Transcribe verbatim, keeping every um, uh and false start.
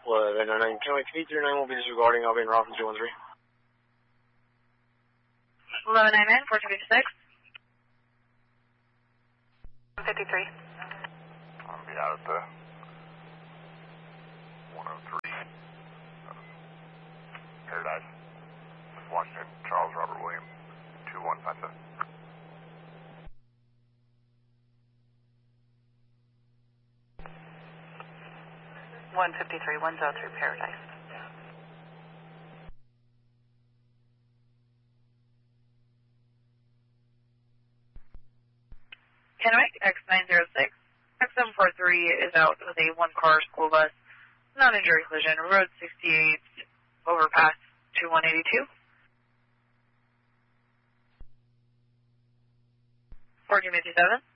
eleven nine, County three three nine will be disregarding. I'll be in Rockland two one three. eleven nine nine, four two six. one fifty-three. I'll be out at the one oh three. Paradise. Washington, Charles Robert William, two one five seven. one fifty-three, one oh three, Paradise. Kennewick, X nine zero six. X seven four three is out with a one-car school bus. Non-injury collision. Road sixty-eight, overpass two one eight two. fourteen fifty-seven.